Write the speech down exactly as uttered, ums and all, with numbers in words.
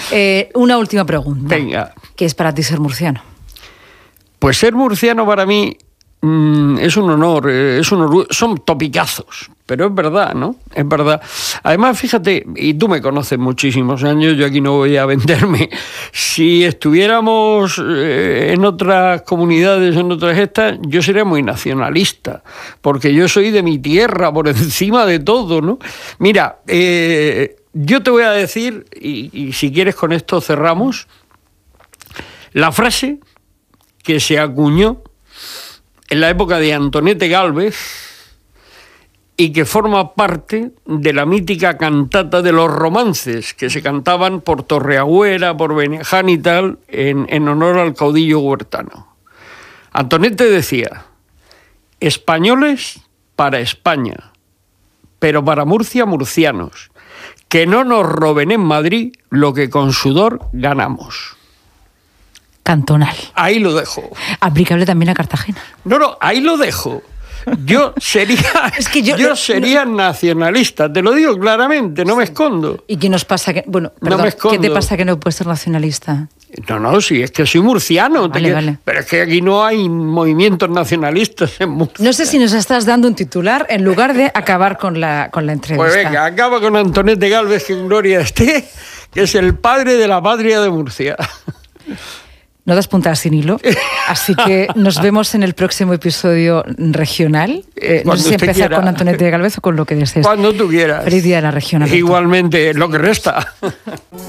Eh, una última pregunta. Venga. ¿Qué es para ti ser murciano? Pues ser murciano para mí mmm, es un honor, es un orgullo. Son topicazos, pero es verdad, ¿no? Es verdad. Además, fíjate, y tú me conoces muchísimos años, yo aquí no voy a venderme. Si estuviéramos eh, en otras comunidades, en otras estas, yo sería muy nacionalista, porque yo soy de mi tierra por encima de todo, ¿no? Mira, eh, yo te voy a decir, y, y si quieres con esto cerramos, la frase que se acuñó en la época de Antonete Gálvez y que forma parte de la mítica cantata de los romances que se cantaban por Torreagüera, por Beneján y tal, en, en honor al caudillo huertano. Antonete decía: españoles para España, pero para Murcia, murcianos, que no nos roben en Madrid lo que con sudor ganamos. Cantonal. Ahí lo dejo. Aplicable también a Cartagena. No, no, ahí lo dejo. Yo sería, es que yo, yo sería no, nacionalista, te lo digo claramente, no me escondo. ¿Y qué nos pasa? Que, bueno, perdón, no me escondo. ¿Qué te pasa que no puedes ser nacionalista? No, no, sí, es que soy murciano. Vale, te, vale. Pero es que aquí no hay movimientos nacionalistas en Murcia. No sé si nos estás dando un titular en lugar de acabar con la, con la entrevista. Pues venga, acaba con Antonete Gálvez, que en gloria esté, que es el padre de la patria de Murcia. No das puntadas sin hilo, así que nos vemos en el próximo episodio regional. Eh, no sé si empezar quiera. Con Antonete Gálvez o con lo que desees. Cuando tú quieras. Feliz día de la región. Alberto. Igualmente, lo que resta.